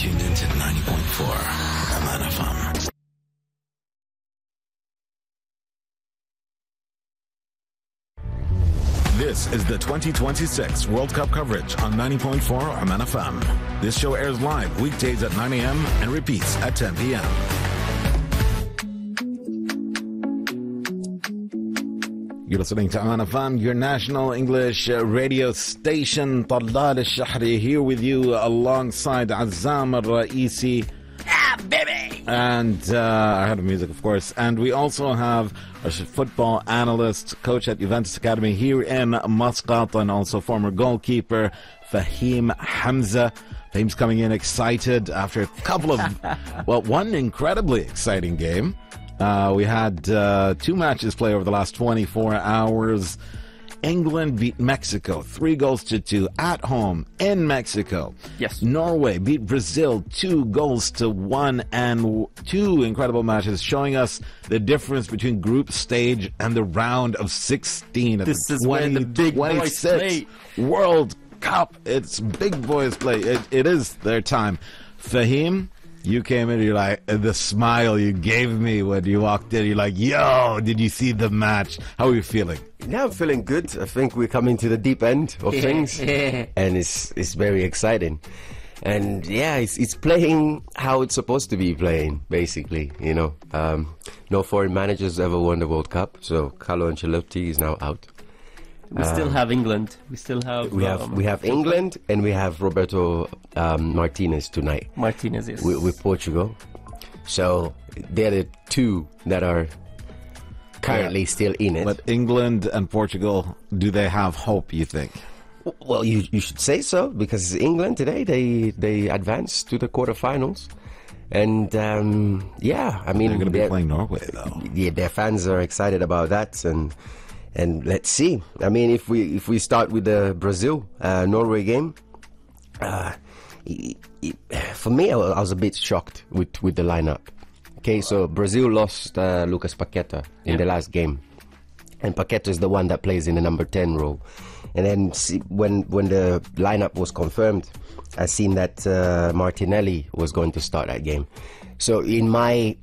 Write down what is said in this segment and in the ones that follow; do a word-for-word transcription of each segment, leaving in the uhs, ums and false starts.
tuned into ninety point four Aman F M. This is the twenty twenty-six World Cup coverage on ninety point four Aman F M. This show airs live weekdays at nine a.m. and repeats at ten p.m. You're listening to Aman F M, your national English radio station. Talal al-Shahri here with you alongside Azzam al-Raisi. Ah, baby! And uh, I heard music, of course. And we also have a football analyst, coach at Juventus Academy here in Muscat, and also former goalkeeper Fahim Hamza. Fahim's coming in excited after a couple of, well, one incredibly exciting game. Uh, we had uh, two matches play over the last twenty-four hours. England beat Mexico three goals to two at home in Mexico. Yes. Norway beat Brazil two goals to one, and w- two incredible matches showing us the difference between group stage and the round of sixteen at This the is where the big boys play. World Cup. It's big boys play. It, it is their time. Fahim, you came in, you're like, the smile you gave me when you walked in, you're like, yo, did you see the match? How are you feeling? Yeah, I'm feeling good. I think we're coming to the deep end of things, and it's it's very exciting. And yeah, it's it's playing how it's supposed to be playing, basically. You know, um, no foreign managers ever won the World Cup, so Carlo Ancelotti is now out. We still have England. We still have. We have um, we have England, and we have Roberto um, Martinez tonight. Martinez, yes. with, with Portugal. So they're the two that are currently Yeah. still in it. But England and Portugal, do they have hope, you think? Well, you you should say so, because England today, they they advanced to the quarterfinals. And um, yeah, I mean, They're going to be they're- playing Norway, though. yeah, their fans are excited about that, and and let's see. I mean, if we if we start with the Brazil uh, Norway game, uh, it, it, for me, I was, I was a bit shocked with with the lineup. Okay, so Brazil lost uh, Lucas Paqueta in Yeah. the last game, and Paqueta is the one that plays in the number ten role. And then see, when when the lineup was confirmed, I seen that uh, Martinelli was going to start that game. So in my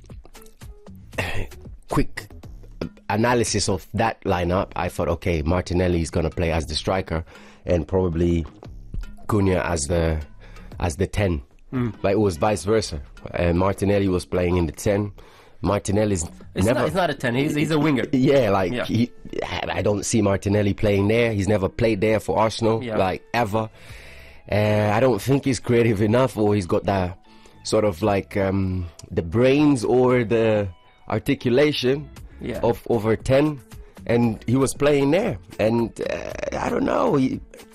quick analysis of that lineup, I thought, okay, Martinelli is going to play as the striker, and probably Cunha as the as the ten. Mm. But it was vice versa. Uh, Martinelli was playing in the ten. Martinelli's It's never. not. It's not a ten. He's he's a winger. Yeah, like Yeah. He, I don't see Martinelli playing there. He's never played there for Arsenal, Yeah. like ever. Uh, I don't think he's creative enough, or he's got that sort of like um, the brains or the articulation Yeah. of over ten. And he was playing there, and uh, I don't know. He,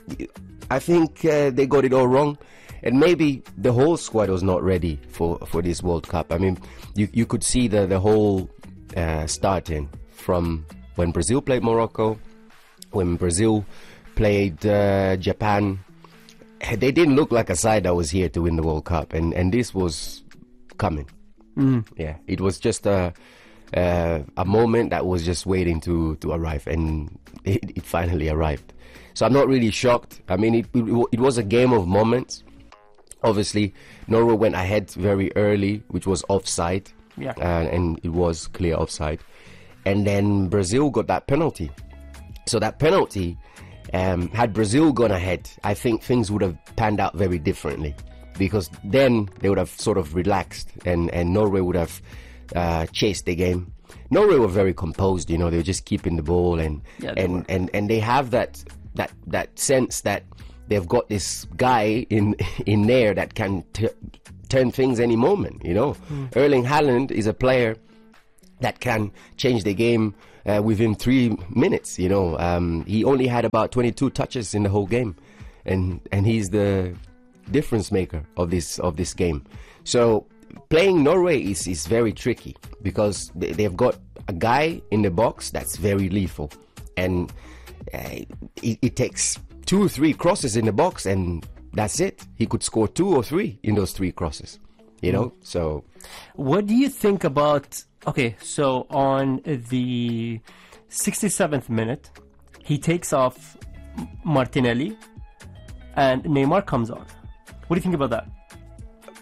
I think uh, they got it all wrong. And maybe the whole squad was not ready for, for this World Cup. I mean, you you could see the, the whole uh, starting from when Brazil played Morocco, when Brazil played uh, Japan. They didn't look like a side that was here to win the World Cup. And, and this was coming. Mm. Yeah, it was just a, uh, a moment that was just waiting to, to arrive. And it, it finally arrived. So I'm not really shocked. I mean, it, it, it was a game of moments. Obviously, Norway went ahead very early, which was offside, Yeah. uh, and it was clear offside. And then Brazil got that penalty. So that penalty, um, had Brazil gone ahead, I think things would have panned out very differently, because then they would have sort of relaxed, and, and Norway would have uh, chased the game. Norway were very composed, you know, they were just keeping the ball, and Yeah, they and, were. and and they have that that that sense that they've got this guy in in there that can t- turn things any moment, you know. Mm. Erling Haaland is a player that can change the game uh, within three minutes, you know. Um, he only had about twenty-two touches in the whole game, and and he's the difference maker of this of this game. So playing Norway is, is very tricky, because they, they've got a guy in the box that's very lethal, and uh, it, it takes two or three crosses in the box, and that's it. He could score two or three in those three crosses, you know. So What do you think about? Okay, so on the sixty-seventh minute, he takes off Martinelli, and Neymar comes on. What do you think about that?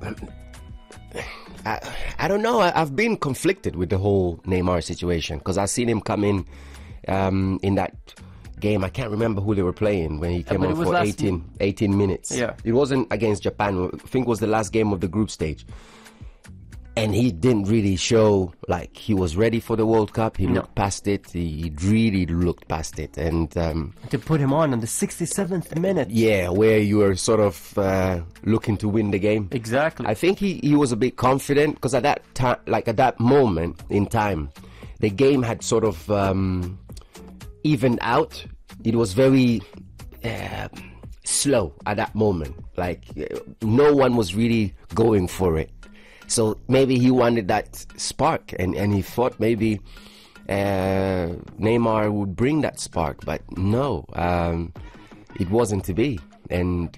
I, I don't know. I, I've been conflicted with the whole Neymar situation because I've seen him come in um, in that game. I can't remember who they were playing when he came but on it was for last eighteen, eighteen minutes. Yeah. It wasn't against Japan. I think it was the last game of the group stage. And he didn't really show like he was ready for the World Cup. He No. looked past it. He really looked past it. And um, To put him on in the sixty-seventh minute. yeah, where you were sort of uh, looking to win the game. Exactly. I think he, he was a bit confident because at that time, like at that moment in time, the game had sort of um, evened out. It was very uh, slow at that moment. Like uh, no one was really going for it. So maybe he wanted that spark, and, and he thought maybe uh, Neymar would bring that spark, but no, um, it wasn't to be. And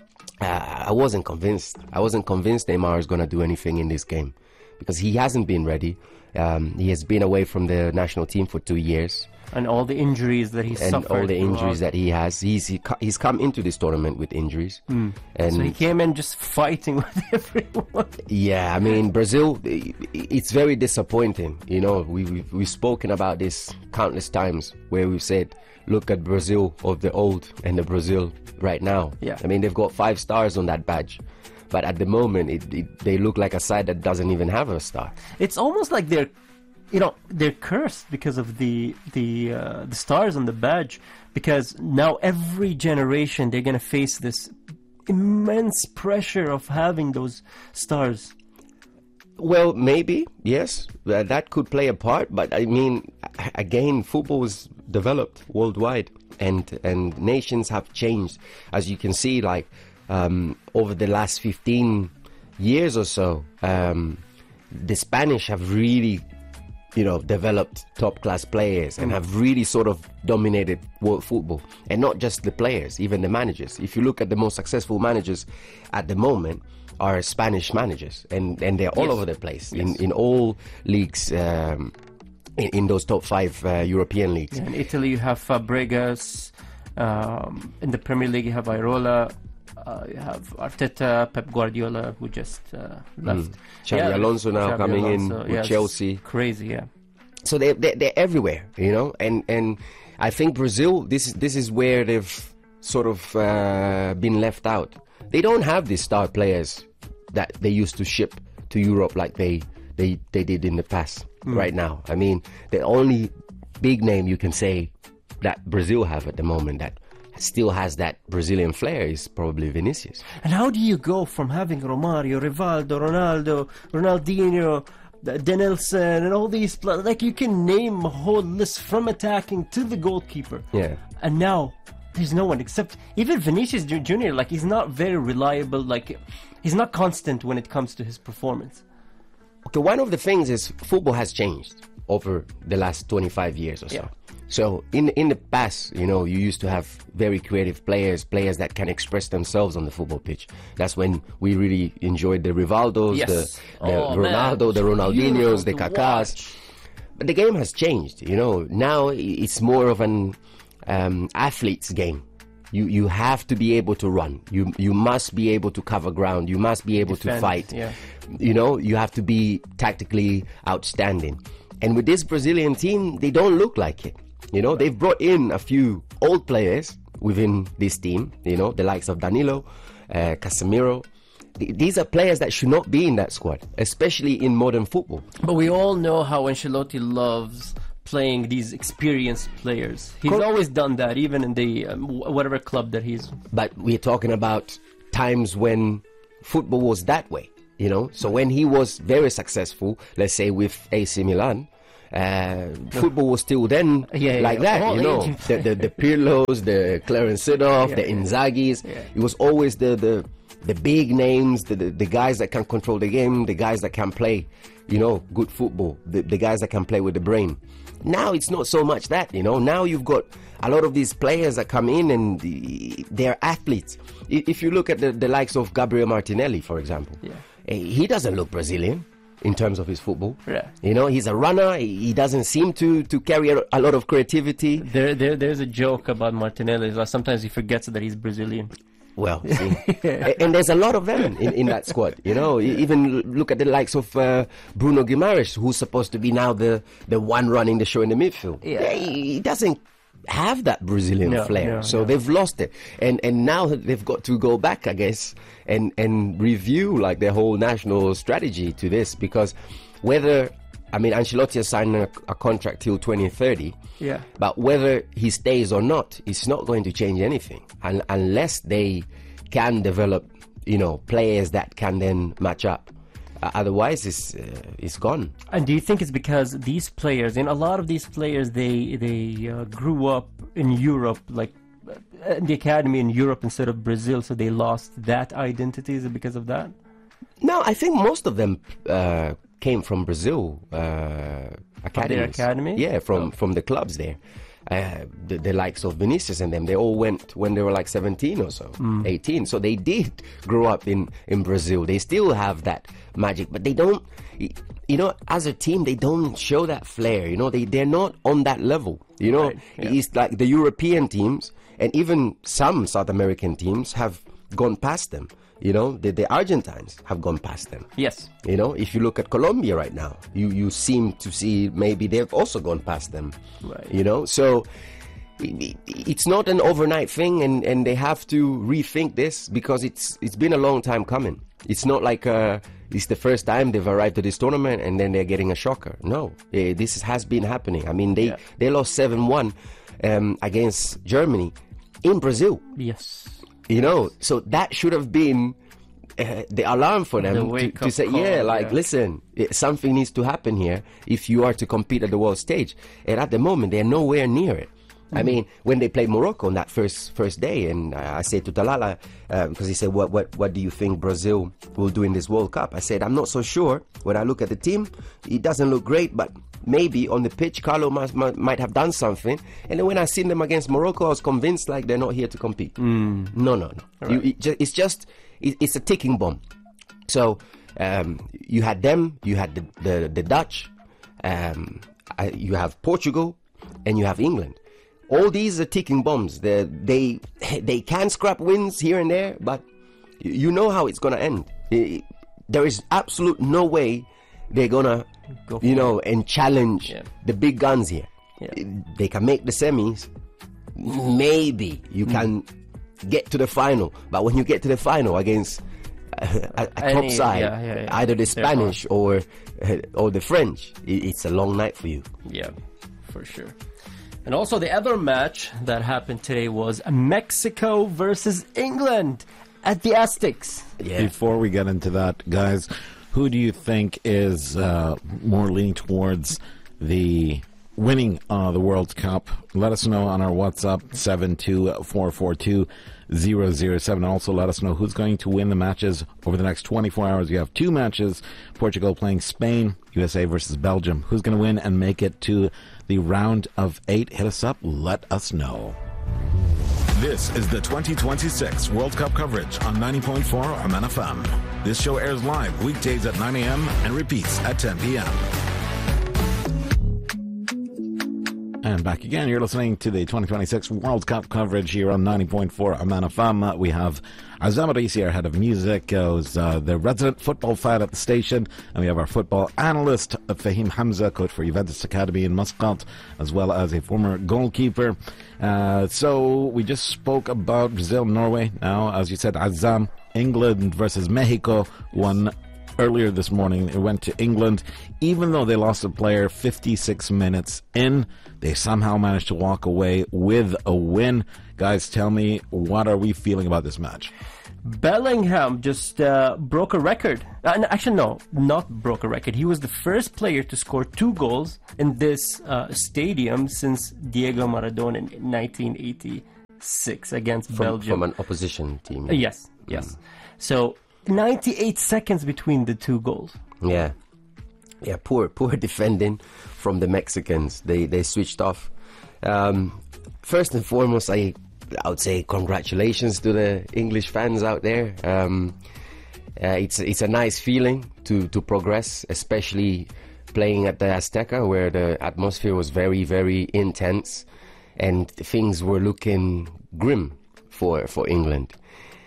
uh, I wasn't convinced. I wasn't convinced Neymar is going to do anything in this game because he hasn't been ready. Um, he has been away from the national team for two years. And all the injuries that he And suffered. all the injuries throughout. that he has. He's he, co- he's come into this tournament with injuries. And So he came in just fighting with everyone. yeah, I mean, Brazil, i- i- it's very disappointing. You know, we, we've, we've spoken about this countless times where we've said, look at Brazil of the old and the Brazil right now. Yeah. I mean, they've got five stars on that badge. But at the moment, it, it, they look like a side that doesn't even have a star. It's almost like they're, you know, they're cursed because of the the uh, the stars on the badge. Because now every generation they're gonna face this immense pressure of having those stars. Well, maybe, yes, uh, that could play a part. But I mean, a- again, football is developed worldwide, and and nations have changed, as you can see, like um, over the last fifteen years or so. Um, the Spanish have really, you know, developed top-class players and have really sort of dominated world football. And not just the players, even the managers. If you look at the most successful managers at the moment are Spanish managers, and, and they're all Yes. over the place in, Yes. in all leagues, um, in, in those top five uh, European leagues. In Italy, you have Fabregas. Um, in the Premier League, you have Irola. Uh, you have Arteta, Pep Guardiola, who just uh, left. Xabi Alonso now Xabi coming in Alonso, with it's Chelsea. Crazy, yeah. So they they they're everywhere, you know, and and I think Brazil, this is this is where they've sort of uh, been left out. They don't have these star players that they used to ship to Europe like they they they did in the past. Right now, I mean, the only big name you can say that Brazil have at the moment that still has that Brazilian flair is probably Vinicius. And how do you go from having Romario, Rivaldo, Ronaldo, Ronaldinho, D- Denilson, and all these pla- like you can name a whole list from attacking to the goalkeeper. Yeah. And now there's no one except even Vinicius Ju- Junior Like he's not very reliable. Like he's not constant when it comes to his performance. Okay, one of the things is football has changed over the last twenty-five years or so. Yeah. So in in the past, you know, you used to have very creative players, players that can express themselves on the football pitch. That's when we really enjoyed the Rivaldos, Yes. the, the Oh, Ronaldo, man. the Ronaldinhos, the Beautiful to Kakás. watch. But the game has changed, you know. Now i- it's more of an um, athlete's game. You you have to be able to run. You you must be able to cover ground. You must be able to Defend, fight. yeah. You know, you have to be tactically outstanding. And with this Brazilian team, they don't look like it. You know, they've brought in a few old players within this team, you know, the likes of Danilo, uh, Casemiro. Th- These are players that should not be in that squad, especially in modern football. But we all know how Ancelotti loves playing these experienced players. He's Cor- always done that, even in the um, wh- whatever club that he's. But we're talking about times when football was that way, you know. So when he was very successful, let's say with A C Milan, uh, football was still then Yeah, yeah, like yeah. that, All you know. aging The, the the Pirlos, the Clarence Seedorf, Yeah, the yeah. Inzagis. Yeah. It was always the the the big names, the, the the guys that can control the game, the guys that can play, you know, good football, the the guys that can play with the brain. Now it's not so much that, you know. Now you've got a lot of these players that come in and the- they're athletes. I- If you look at the, the likes of Gabriel Martinelli, for example, Yeah. eh, he doesn't look Brazilian in terms of his football. Yeah. You know, he's a runner. He he doesn't seem to, to carry a, a lot of creativity. There, there, there's a joke about Martinelli. Like sometimes he forgets that he's Brazilian. Well, see, A- and there's a lot of them in, in that squad. You know, E- even l- look at the likes of uh, Bruno Guimaraes, who's supposed to be now the, the one running the show in the midfield. Yeah. He, he doesn't have that Brazilian No, flair, no, so no. they've lost it. And and now they've got to go back, I guess, and and review like their whole national strategy to this, because whether I mean Ancelotti has signed a, a contract till twenty thirty. Yeah. But whether he stays or not, it's not going to change anything un- unless they can develop, you know, players that can then match up. Uh, otherwise, it's uh, it's gone. And do you think it's because these players, and a lot of these players, they they uh, grew up in Europe, like uh, in the academy in Europe instead of Brazil, so they lost that identity? Is it because of that? No, I think most of them uh, came from Brazil uh, academies. academy? Yeah, from Oh. from the clubs there. Uh, the, the likes of Vinicius and them, they all went when they were like seventeen or so, eighteen. So they did grow up in, in Brazil. They still have that magic, but they don't, y- you know, as a team, they don't show that flair. You know, they, they're not on that level. You know, Right, yeah. it's like the European teams and even some South American teams have gone past them. You know, the, the Argentines have gone past them. Yes. You know, if you look at Colombia right now, you, you seem to see maybe they've also gone past them. Right. You know, so i- i- it's not an overnight thing, and, and they have to rethink this because it's it's been a long time coming. It's not like uh, it's the first time they've arrived to this tournament and then they're getting a shocker. No, eh, this has been happening. I mean, they, Yeah. they lost seven one um, against Germany in Brazil. Yes. You know, so that should have been uh, the alarm for them The to, wake-up to say, call, yeah, like, yeah. listen, it, something needs to happen here if you are to compete at the world stage. And at the moment, they're nowhere near it. Mm. I mean, when they played Morocco on that first first day, and I I said to Talala, uh, because he said, what, what, what do you think Brazil will do in this World Cup? I said, I'm not so sure. When I look at the team, it doesn't look great, but maybe on the pitch, Carlo must, might, might have done something. And then when I seen them against Morocco, I was convinced like they're not here to compete. Mm. No, no, no. You, it ju- it's just, it, it's a ticking bomb. So um, you had them, you had the, the, the Dutch, um, uh, you have Portugal, and you have England. All these are ticking bombs. They they they can scrap wins here and there, but you- you know how it's gonna end. I- There is absolute no way they're gonna, Go for you know, and challenge Yeah. the big guns here. Yeah. They can make the semis. Maybe you Hmm. can get to the final, but when you get to the final against a, a, a Any- top side, yeah, yeah, yeah. either the They're gone. Spanish or or the French, i- it's a long night for you. Yeah, for sure. And also the other match that happened today was Mexico versus England at the Aztecs. Yeah. Before we get into that, guys, who do you think is uh, more leaning towards the winning uh, the World Cup? Let us know on our WhatsApp, seven two four four two zero zero seven. Also, let us know who's going to win the matches over the next twenty-four hours. You have two matches, Portugal playing Spain, U S A versus Belgium. Who's going to win and make it to the round of eight? Hit us up. Let us know. This is the twenty twenty-six World Cup coverage on ninety point four Oman F M. This show airs live weekdays at nine a.m. and repeats at ten p.m. And back again, you're listening to the twenty twenty-six World Cup coverage here on ninety point four Oman F M. Uh, we have Azam Arisi, our head of music, uh, who's uh, the resident football fan at the station, and we have our football analyst, uh, Fahim Hamza, coach for Juventus Academy in Muscat, as well as a former goalkeeper. Uh, so we just spoke about Brazil-Norway. Now, as you said, Azam, England versus Mexico, won earlier this morning. It went to England. Even though they lost a player fifty-six minutes in, they somehow managed to walk away with a win. Guys, tell me, what are we feeling about this match? Bellingham just uh, broke a record. Uh, no, actually, no, not broke a record. He was the first player to score two goals in this uh, stadium since Diego Maradona in nineteen eighty-six against From, Belgium. from an opposition team. Uh, yes, yes. So ninety-eight seconds between the two goals. Yeah. Yeah, poor poor defending from the Mexicans. They they switched off. Um, first and foremost, I I would say congratulations to the English fans out there. Um, uh, it's it's a nice feeling to to progress, especially playing at the Azteca, where the atmosphere was very very intense, and things were looking grim for for England.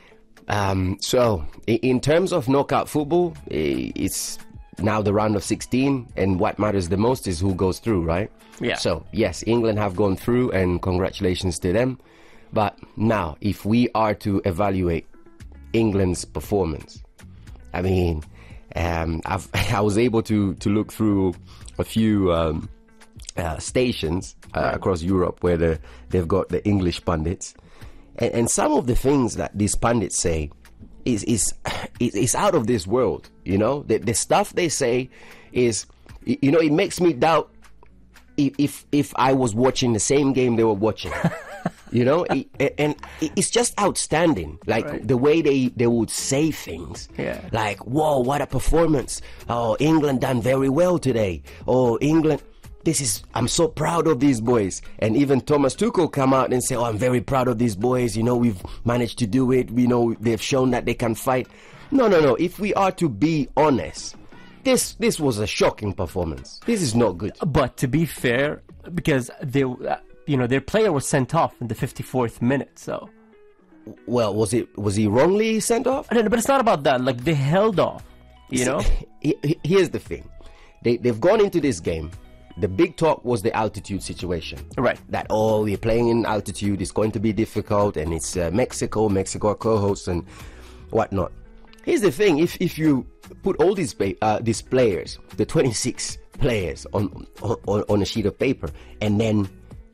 Um, so, i- in terms of knockout football, i- it's now the round of sixteen, and what matters the most is who goes through, right? Yeah. So, yes, England have gone through, and congratulations to them. But now, if we are to evaluate England's performance, I mean, um, I've, I was able to, to look through a few um, uh, stations uh, Right. across Europe where the, they've got the English pundits. And, and some of the things that these pundits say is is is, is out of this world. You know, the, the stuff they say is, y- you know, it makes me doubt if if, if I was watching the same game they were watching. You know, it, and it's just outstanding. Like Right. the way they, they would say things. Yeah. Like, whoa, what a performance. Oh, England done very well today. Oh, England. This is, I'm so proud of these boys. And even Thomas Tuchel come out and say, oh, I'm very proud of these boys. You know, we've managed to do it. We know they've shown that they can fight. No, no, no. If we are to be honest, this this was a shocking performance. This is not good. But to be fair, because they, uh, you know, their player was sent off in the fifty-fourth minute, so. Well, was it was he wrongly sent off? I don't know, but it's not about that. Like, they held off, you know? He- he- Here's the thing. They, they've gone into this game. The big talk was the altitude situation. Right. That, oh, we're playing in altitude, it's going to be difficult, and it's uh, Mexico, Mexico are co-hosts and whatnot. Here's the thing, if if you put all these pa- uh, these players, the twenty-six players on, on on a sheet of paper, and then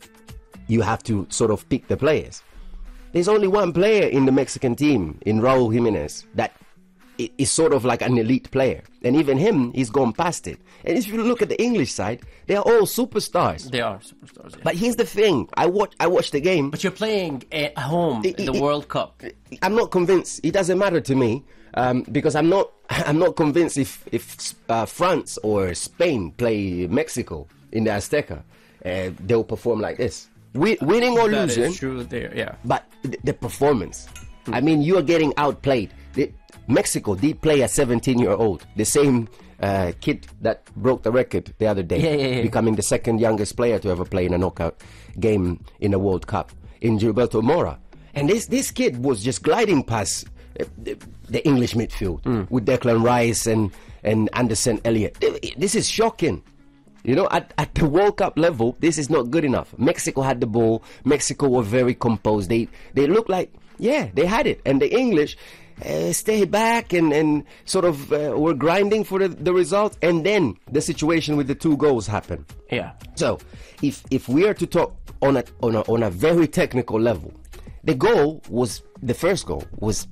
you have to sort of pick the players. There's only one player in the Mexican team, in Raul Jimenez, that i- is sort of like an elite player. And even him, he's gone past it. And if you look at the English side, they are all superstars. They are superstars, yeah. But here's the thing, I watch I watched the game. But you're playing at home It- in the it- World Cup. I'm not convinced. It doesn't matter to me um, because I'm not. I'm not convinced if if uh, France or Spain play Mexico in the Azteca, uh, they'll perform like this. Wi- winning or That losing, is true there, yeah. but the, the performance. I mean, you are getting outplayed. The, Mexico did play a seventeen-year-old, the same uh, kid that broke the record the other day, Yeah, yeah, yeah. becoming the second youngest player to ever play in a knockout game in a World Cup, in Gilberto Mora. And this this kid was just gliding past uh, the, the English midfield with Declan Rice and, and Anderson Elliott. This is shocking. You know, at, at the World Cup level, this is not good enough. Mexico had the ball. Mexico were very composed. They they looked like, yeah, they had it. And the English uh, stayed back and, and sort of uh, were grinding for the, the result. And then the situation with the two goals happened. Yeah. So, if if we are to talk on a on a on a very technical level, the goal was the first goal was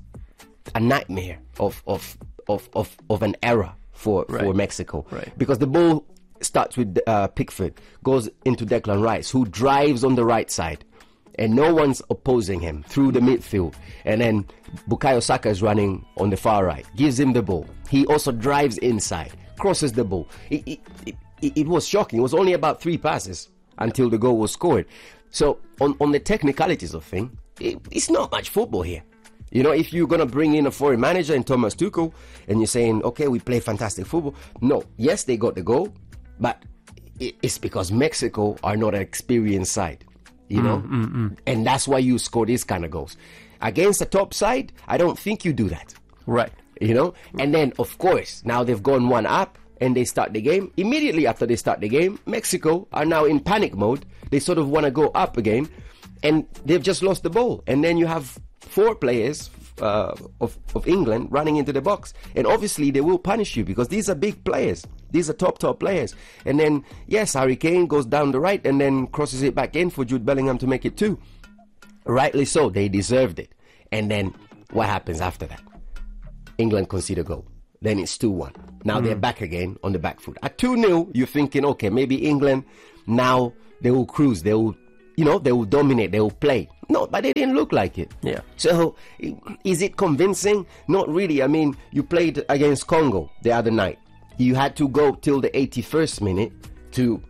a nightmare of of of of, of an error for for Right. Mexico, Right. because the ball starts with uh, Pickford, goes into Declan Rice, who drives on the right side, and no one's opposing him through the midfield. And then Bukayo Saka is running on the far right, gives him the ball. He also drives inside, crosses the ball. It, it, it, it, it was shocking. It was only about three passes until the goal was scored. So on, on the technicalities of things, it, it's not much football here. You know, if you're going to bring in a foreign manager in Thomas Tuchel and you're saying, okay, we play fantastic football. No, yes, they got the goal, but i- it's because Mexico are not an experienced side, you know? And that's why you score these kind of goals. Against the top side, I don't think you do that, Right. you know? And then, of course, now they've gone one up and they start the game. Immediately after they start the game, Mexico are now in panic mode. They sort of want to go up again, and they've just lost the ball. And then you have four players uh, of, of England running into the box. And obviously they will punish you because these are big players. These are top, top players. And then, yes, Harry Kane goes down the right and then crosses it back in for Jude Bellingham to make it two. Rightly so, they deserved it. And then what happens after that? England concede a goal. Then it's two one. Now they're back again on the back foot. At two nil, you're thinking, okay, maybe England, now they will cruise. They will, you know, they will dominate. They will play. No, but they didn't look like it. Yeah. So, i- is it convincing? Not really. I mean, you played against Congo the other night. You had to go till the eighty-first minute to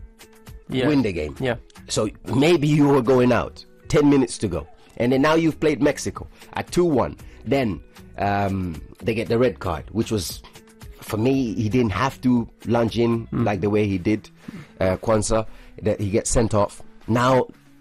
Yeah. win the game. Yeah. So maybe you were going out. ten minutes to go. And then now you've played Mexico at two one. Then um, they get the red card, which was, for me, he didn't have to lunge in like the way he did, uh, Kwanzaa, that he gets sent off. Now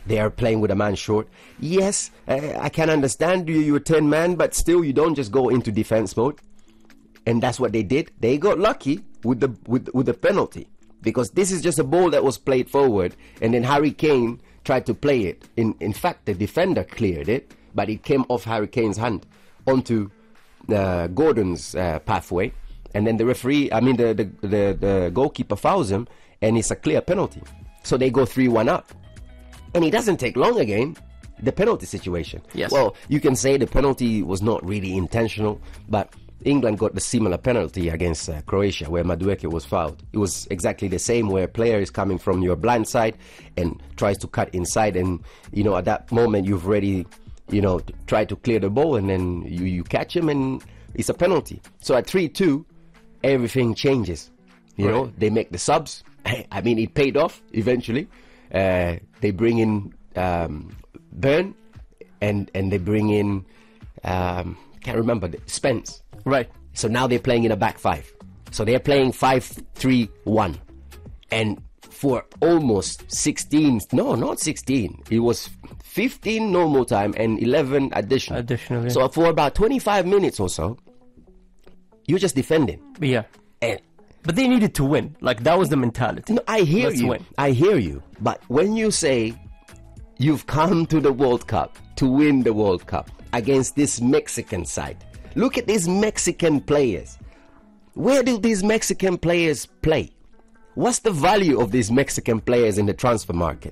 They are playing with a man short. Yes, uh, I can understand you, you're ten man, but still you don't just go into defense mode. And that's what they did. They got lucky with the with with the penalty, because this is just a ball that was played forward, and then Harry Kane tried to play it. In in fact, the defender cleared it, but it came off Harry Kane's hand onto uh, Gordon's uh, pathway, and then the referee, I mean the, the the the goalkeeper fouls him, and it's a clear penalty. So they go three one up, and it doesn't take long again. The penalty situation. Yes. Well, you can say the penalty was not really intentional, but England got the similar penalty against uh, Croatia, where Madueke was fouled. It was exactly the same, where a player is coming from your blind side and tries to cut inside, and you know at that moment you've already, you know, tried to clear the ball, and then you, you catch him, and it's a penalty. So at three two, everything changes. You Right. know, they make the subs. I mean, it paid off eventually. Uh, they bring in um, Byrne, and and they bring in um, can't remember the, Spence. Right. So now they're playing in a back five. So they're playing five three one. And for almost sixteen, no, not sixteen. It was fifteen normal time and eleven additional. Additional, yeah. So for about twenty-five minutes or so, you're just defending. Yeah. And But they needed to win. Like, that was the mentality. no, I hear Let's you. win. I hear you. But when you say you've come to the World Cup to win the World Cup against this Mexican side, look at these Mexican players. Where do these Mexican players play? What's the value of these Mexican players in the transfer market?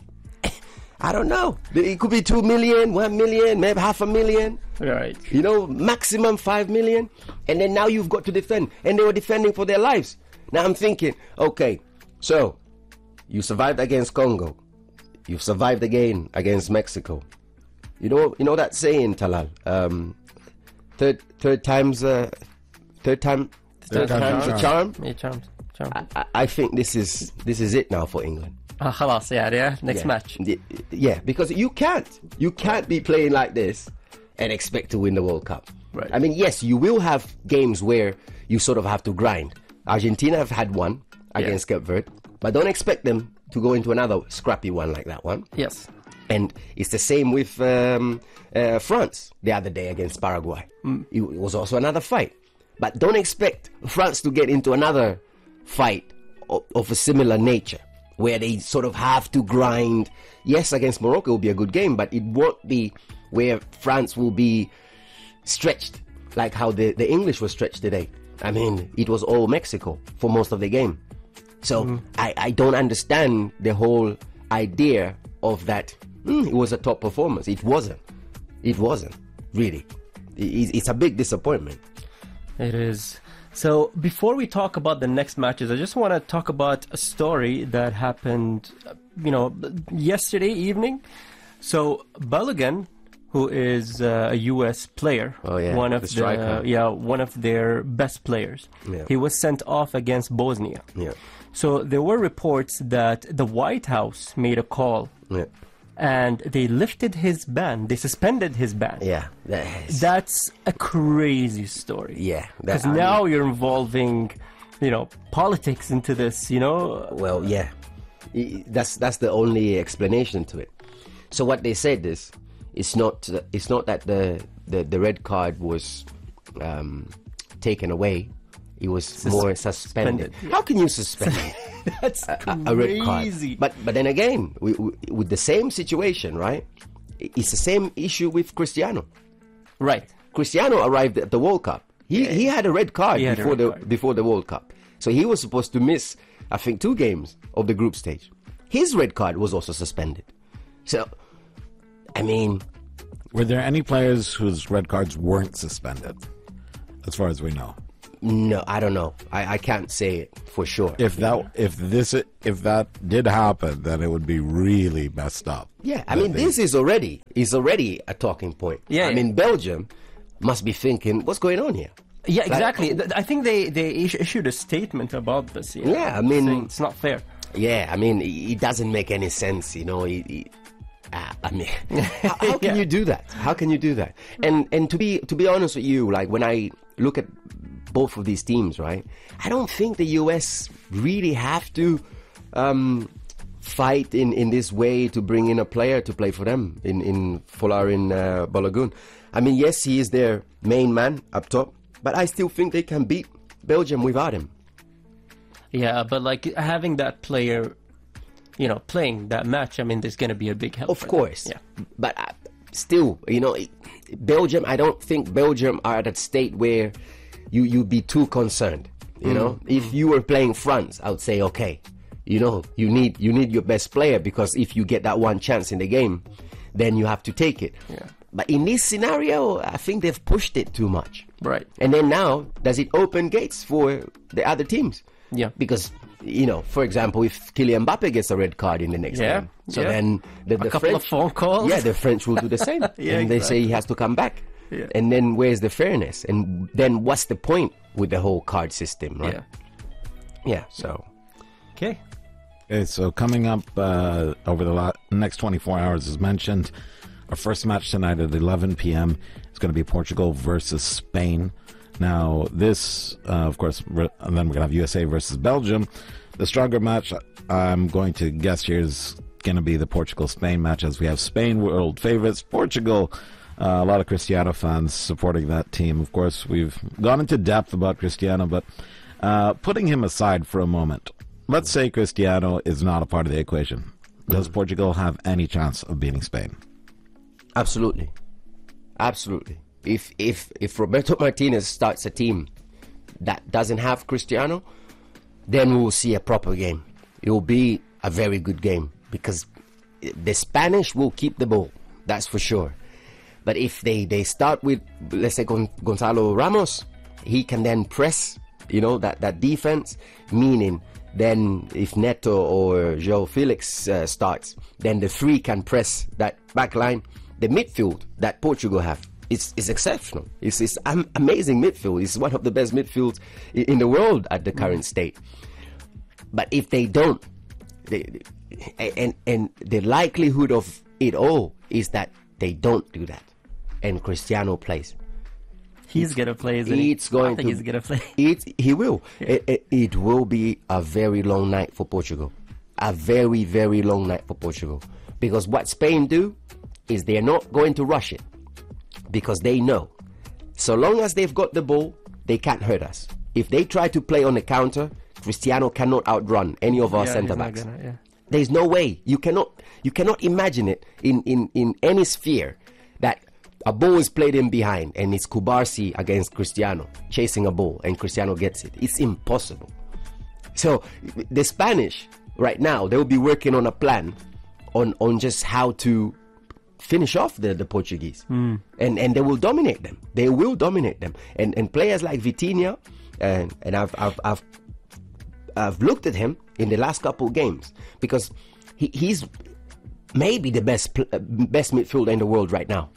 I don't know. It could be two million, one million, maybe half a million. Right. You know, maximum five million. And then now you've got to defend. And they were defending for their lives. Now I'm thinking, okay, so you survived against Congo. You've survived again against Mexico. You know, you know that saying, Talal. Um, third, third time's, uh, third time, third, Third time's time's a charm. Yeah, charms. Charms. I, I think this is this is it now for England. Ah, خلاص, yeah, yeah. Next Yeah. match. Y- Yeah, because you can't. You can't be playing like this and expect to win the World Cup. Right. I mean, yes, you will have games where you sort of have to grind. Argentina have had one against Cape Verde, but don't expect them to go into another scrappy one like that one. Yes. And it's the same with um, uh, France the other day against Paraguay. It, it was also another fight. But don't expect France to get into another fight of, of a similar nature, where they sort of have to grind. Yes, against Morocco will be a good game, but it won't be where France will be stretched like how the, the English were stretched today. I mean, it was all Mexico for most of the game. So I, I don't understand the whole idea of that. Mm, it was a top performance. It wasn't. It wasn't, really. It, it's a big disappointment. It is. So before we talk about the next matches, I just want to talk about a story that happened, uh, you know, yesterday evening. So Balogun, who is uh, a U S player, Oh, yeah, one of the the, striker. yeah, one of their best players. Yeah. He was sent off against Bosnia. Yeah. So there were reports that the White House made a call Yeah. and they lifted his ban. They suspended his ban. Yeah. That's, That's a crazy story. yeah. that- Because I mean, now you're involving, you know, politics into this, you know? well, yeah. I- That's that's the only explanation to it. So what they said is, it's not it's not that the the, the red card was um, taken away. It was more suspended. suspended, How can you suspend That's a, a red card? crazy. But but then again, we, we, with the same situation, right? It's the same issue with Cristiano. Right. Cristiano arrived at the World Cup. He he had a red card He had a before red the card. before the World Cup. So he was supposed to miss, I think, two games of the group stage. His red card was also suspended. So, I mean, Were there any players whose red cards weren't suspended, as far as we know? no, I don't know. I, I can't say it for sure. If that if this if that did happen, then it would be really messed up. Yeah, I That mean, they- this is already is already a talking point. Yeah, I yeah. mean, Belgium must be thinking, what's going on here? Yeah, exactly. Th- I think they, they is- issued a statement about this. Yeah, Yeah, I mean- saying it's not fair. Yeah, I mean, it it doesn't make any sense, you know. It, it, ah, I mean, how, how can Yeah. you do that? How can you do that? And and to be to be honest with you, like when I look at both of these teams, right? I don't think the U S really have to um, fight in, in this way to bring in a player to play for them in, in Folarin uh, Balogun. I mean, yes, he is their main man up top, but I still think they can beat Belgium without him. Yeah, but like having that player, you know, playing that match, I mean, there's going to be a big help. Of for course. them. Yeah. But uh, still, you know, Belgium, I don't think Belgium are at a state where you, you'd be too concerned. You know, mm-hmm. if you were playing France, I would say, okay, you know, you need you need your best player, because if you get that one chance in the game, then you have to take it. Yeah. But in this scenario, I think they've pushed it too much. Right. And then now, does it open gates for the other teams? Yeah. Because, you know, for example, if Kylian Mbappe gets a red card in the next Yeah. game, so yeah. then the, a the couple French, of phone calls. yeah, the French will do the same. Yeah, and they exactly. say he has to come back. Yeah. And then where's the fairness? And then what's the point with the whole card system, right? Yeah. Yeah, so. Okay. Okay, so coming up uh, over the la- next twenty-four hours, as mentioned, our first match tonight at eleven p.m. is going to be Portugal versus Spain. Now, this, uh, of course, re- and then we're going to have U S A versus Belgium. The stronger match, I'm going to guess here, is going to be the Portugal-Spain match, as we have Spain world favorites, Portugal. Uh, a lot of Cristiano fans supporting that team. Of course, we've gone into depth about Cristiano, but uh, putting him aside for a moment, let's say Cristiano is not a part of the equation. Does Portugal have any chance of beating Spain? Absolutely. Absolutely. If if if Roberto Martinez starts a team that doesn't have Cristiano, then we will see a proper game. It will be a very good game, because the Spanish will keep the ball. That's for sure. But if they, they start with, let's say, Gon- Gonzalo Ramos, he can then press, you know, that, that defense, meaning then if Neto or João Felix uh, starts, then the three can press that back line. The midfield that Portugal have is, is exceptional. It's, it's am- amazing midfield. It's one of the best midfields in, in the world at the current state. But if they don't, they, and, and the likelihood of it all is that they don't do that, and Cristiano plays. He's going to play, isn't he? It's going I think to. he's going to play. It, he will. Yeah. It, it, it will be a very long night for Portugal. A very, very long night for Portugal. Because what Spain do is they're not going to rush it. Because they know, so long as they've got the ball, they can't hurt us. If they try to play on the counter, Cristiano cannot outrun any of our Yeah, centre he's not backs. gonna, yeah. There's no way. You cannot you cannot imagine it in, in, in any sphere that a ball is played in behind and it's Kubarsi against Cristiano chasing a ball and Cristiano gets it. It's impossible. So the Spanish right now, they will be working on a plan on, on just how to finish off the, the Portuguese. Mm. And and they will dominate them. They will dominate them. And and players like Vitinha, and and I've I've I've I've looked at him in the last couple of games, because he, he's maybe the best best midfielder in the world right now.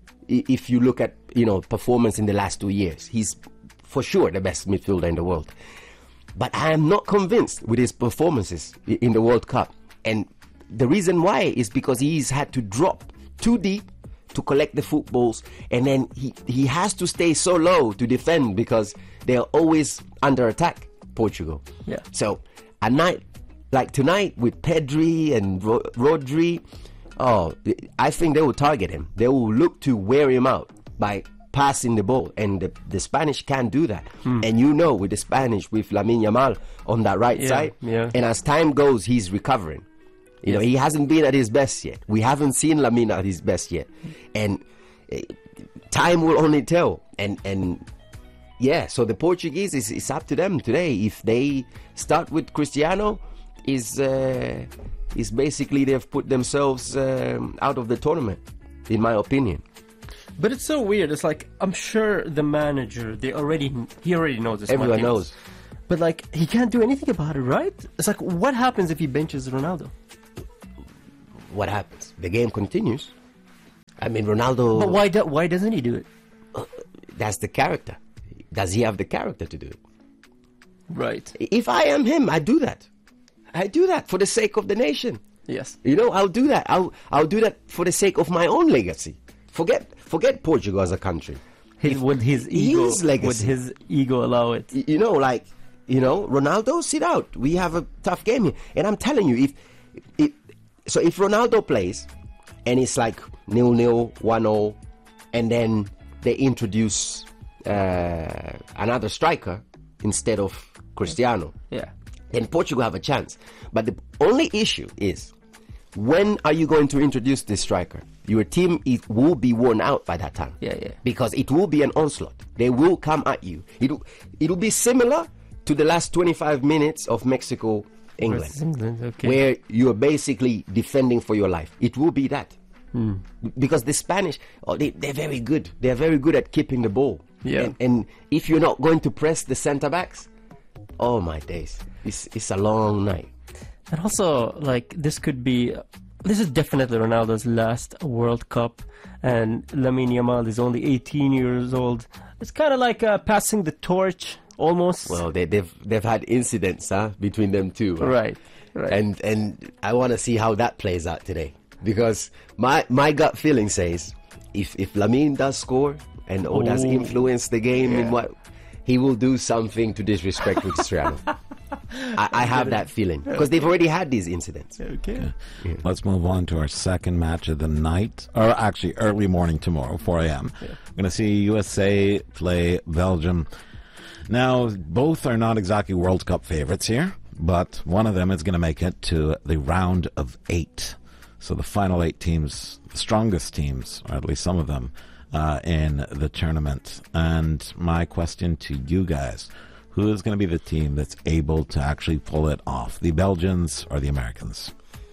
If you look at, you know, performance in the last two years, he's for sure the best midfielder in the world. But I am not convinced with his performances in the World Cup. And the reason why is because he's had to drop too deep to collect the footballs, and then he, he has to stay so low to defend because they're always under attack, Portugal. Yeah. So a night like tonight with Pedri and Ro- Rodri, oh, I think they will target him. They will look to wear him out by passing the ball, and the, the Spanish can't do that. Hmm. And you know, with the Spanish, with Lamine Yamal on that right Yeah, side, yeah. and as time goes, he's recovering. You know, he hasn't been at his best yet. We haven't seen Lamine at his best yet, and uh, time will only tell. And and yeah, so the Portuguese, is it's up to them today. If they start with Cristiano, is uh, is basically they've put themselves um, out of the tournament, in my opinion. But it's so weird. It's like, I'm sure the manager, they already he already knows this. Everyone Martinez. knows. But like, he can't do anything about it, right? It's like, what happens if he benches Ronaldo? What happens? The game continues. I mean, Ronaldo. But why do, why doesn't he do it? Uh, that's the character. Does he have the character to do it? Right. If I am him, I do that. I do that for the sake of the nation. Yes. You know, I'll do that. I'll I'll do that for the sake of my own legacy. Forget forget Portugal as a country. His, If- would his ego his legacy. would his ego allow it? Y- You know, like, you know, Ronaldo, sit out. We have a tough game here. And I'm telling you, if it, so if Ronaldo plays and it's like nil nil, one nil, and then they introduce uh, another striker instead of Cristiano, Yeah. then Portugal have a chance. But the only issue is, when are you going to introduce this striker? Your team it will be worn out by that time. Yeah, yeah. Because it will be an onslaught. They will come at you. It'll, it'll be similar to the last twenty-five minutes of Mexico, England, Versus England, okay. where you're basically defending for your life. It will be that. Because the Spanish, oh, they, they're very good. They're very good at keeping the ball. Yeah. And, and if you're not going to press the centre backs, oh my days, it's it's a long night. And also, like, this could be, this is definitely Ronaldo's last World Cup, and Lamine Yamal is only eighteen years old. It's kind of like uh, passing the torch, almost. Well, they, they've they've had incidents, huh, between them two. huh? Right, right. And and I want to see how that plays out today, because my my gut feeling says if if Lamine does score and or does Ooh. influence the game in Yeah. what he will do something to disrespect Cristiano. I, I have that feeling because they've already had these incidents. Okay. Let's move on to our second match of the night, or actually early morning tomorrow, four a.m. We're going to see U S A play Belgium. Now, both are not exactly World Cup favorites here, but one of them is going to make it to the round of eight. So the final eight teams, the strongest teams, or at least some of them, uh, in the tournament. And my question to you guys, who is going to be the team that's able to actually pull it off, the Belgians or the Americans?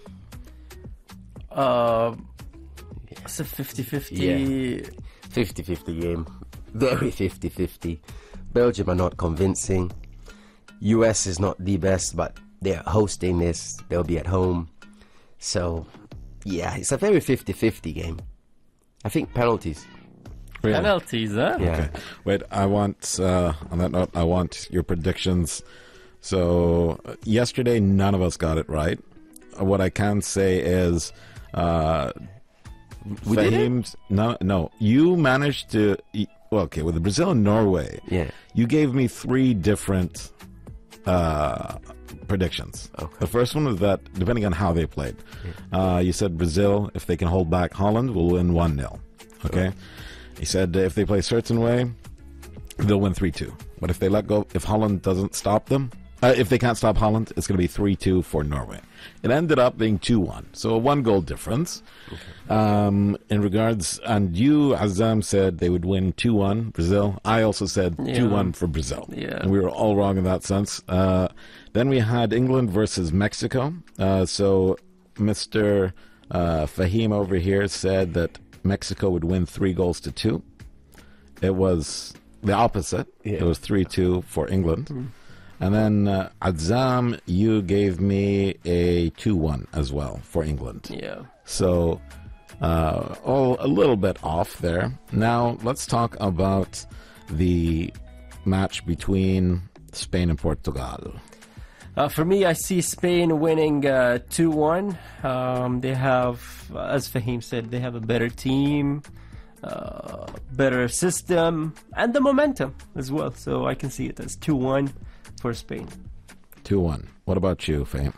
Uh, it's a fifty-fifty. Yeah. fifty-fifty game. Very fifty-fifty. Belgium are not convincing. U S is not the best, but they're hosting this. They'll be at home. So, yeah, it's a very fifty-fifty game. I think penalties. Really? Penalties, huh? Yeah. Okay. Wait, I want, uh, on that note, I want your predictions. So, uh, yesterday, none of us got it right. Uh, What I can say is, uh, We did it? Fahim's- no, no, you managed to, y- well, okay, with the Brazil and Norway, Yeah. you gave me three different uh, predictions. Okay. The first one was that, depending on how they played, uh, you said Brazil, if they can hold back Holland, will win one nil. Okay? He said uh, if they play a certain way, they'll win three two. But if they let go, if Holland doesn't stop them, uh, if they can't stop Holland, it's going to be three two for Norway. It ended up being two one. So a one goal difference. Um, in regards, and you, Azam, said they would win two one Brazil. I also said Yeah. two one for Brazil. Yeah. And we were all wrong in that sense. Uh, then we had England versus Mexico. Uh, so Mister Uh, Fahim over here said that Mexico would win three goals to two. It was the opposite. Yeah. It was three two for England. And then uh, Azam, you gave me a two one as well for England. Yeah. So, uh, all a little bit off there. Now, let's talk about the match between Spain and Portugal. Uh, for me, I see Spain winning uh, two one. Um, they have, as Fahim said, they have a better team, uh, better system, and the momentum as well. So I can see it as two one for Spain. two one. What about you, Fahim?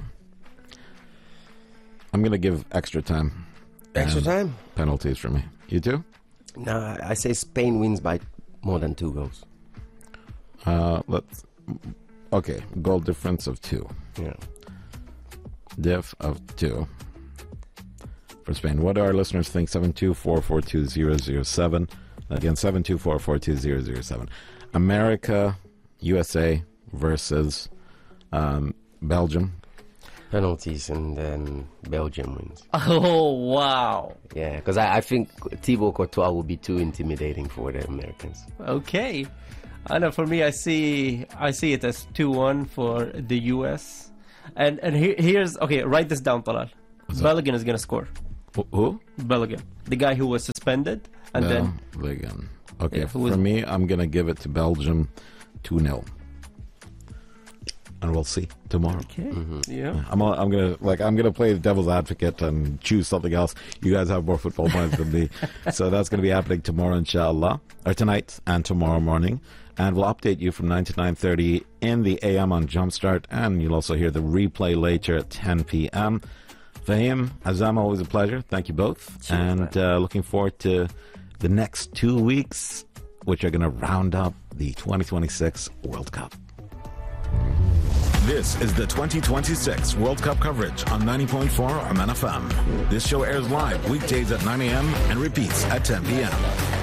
I'm going to give extra time. Extra and time? Penalties for me. You too? No, I say Spain wins by more than two goals. Uh, let's. Okay, goal difference of two. Yeah. Diff of two for Spain. What do our listeners think? seven two four four two zero zero seven. Again, seven two four four two zero zero seven. America, U S A versus um, Belgium. Penalties, and then Belgium wins. Oh, wow. Yeah, because I, I think Thibaut Courtois will be too intimidating for the Americans. Okay. I know. For me, I see I see it as two one for the U S. And and he, here's okay. Write this down, Talal. Belgium is gonna score. Wh- Who? Belgium, the guy who was suspended, and then Belgium. Okay, Yeah, for who was- me, I'm going to give it to Belgium two nil. And we'll see tomorrow. okay, yeah. I'm all, I'm gonna like I'm gonna play the devil's advocate and choose something else. You guys have more football minds than me, so that's gonna be happening tomorrow, inshallah, or tonight and tomorrow morning. And we'll update you from nine to nine thirty in the A M on Jumpstart, and you'll also hear the replay later at ten p.m. Fahim, Azam, always a pleasure. Thank you both. Cheers, and uh, looking forward to the next two weeks, which are going to round up the twenty twenty-six World Cup. This is the twenty twenty-six World Cup coverage on ninety point four Oman F M. This show airs live weekdays at nine a.m. and repeats at ten p.m.